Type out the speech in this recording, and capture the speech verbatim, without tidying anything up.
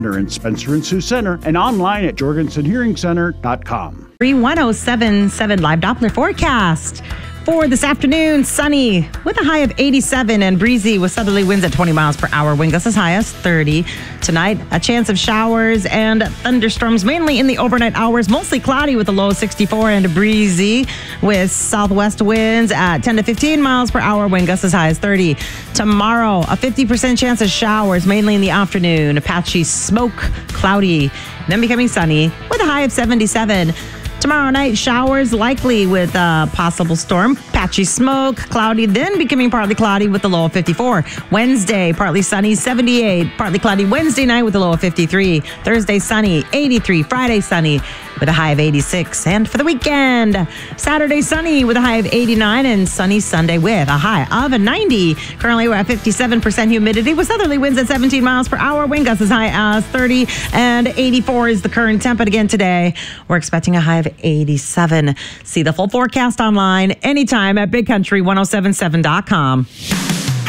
in Spencer and Sioux Center and online at jorgensen hearing center dot com. one oh seven point seven live Doppler forecast. For this afternoon, sunny with a high of eighty-seven and breezy with southerly winds at twenty miles per hour. Wind gusts as high as thirty. Tonight, a chance of showers and thunderstorms mainly in the overnight hours. Mostly cloudy with a low of sixty-four and breezy with southwest winds at ten to fifteen miles per hour. Wind gusts as high as thirty. Tomorrow, a fifty percent chance of showers mainly in the afternoon. Patchy smoke, cloudy, then becoming sunny with a high of seventy-seven. Tomorrow night, showers likely with a possible storm. Patchy smoke, cloudy, then becoming partly cloudy with a low of fifty-four. Wednesday, partly sunny, seventy-eight. Partly cloudy Wednesday night with a low of fifty-three. Thursday, sunny, eighty-three. Friday, sunny with a high of eighty-six. And for the weekend, Saturday, sunny with a high of eighty-nine and sunny Sunday with a high of ninety. Currently, we're at fifty-seven percent humidity with southerly winds at seventeen miles per hour. Wind gusts as high as thirty and eighty-four is the current temp. But again, today, we're expecting a high of eighty-seven. See the full forecast online anytime at big country ten seventy-seven dot com.